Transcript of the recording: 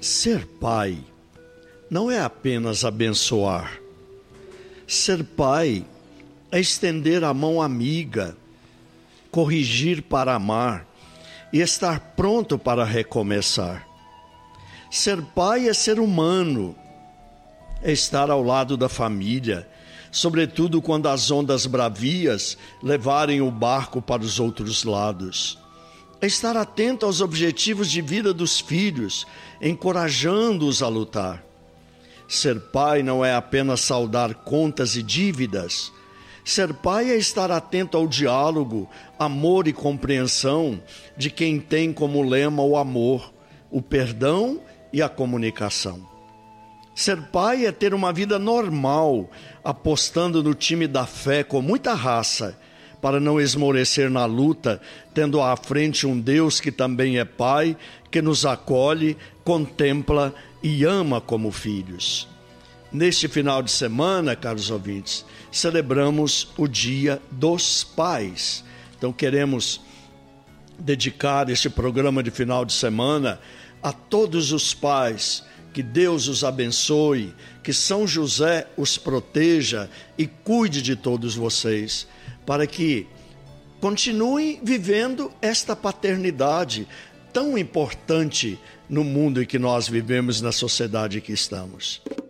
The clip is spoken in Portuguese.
Ser pai não é apenas abençoar. Ser pai é estender a mão amiga, corrigir para amar e estar pronto para recomeçar. Ser pai é ser humano, é estar ao lado da família, sobretudo quando as ondas bravias levarem o barco para os outros lados. É estar atento aos objetivos de vida dos filhos, encorajando-os a lutar. Ser pai não é apenas saldar contas e dívidas. Ser pai é estar atento ao diálogo, amor e compreensão de quem tem como lema o amor, o perdão e a comunicação. Ser pai é ter uma vida normal, apostando no time da fé com muita raça, para não esmorecer na luta, tendo à frente um Deus que também é Pai, que nos acolhe, contempla e ama como filhos. Neste final de semana, caros ouvintes, celebramos o Dia dos Pais. Então queremos dedicar este programa de final de semana a todos os pais. Que Deus os abençoe, que São José os proteja e cuide de todos vocês, para que continuem vivendo esta paternidade tão importante no mundo em que nós vivemos, na sociedade em que estamos.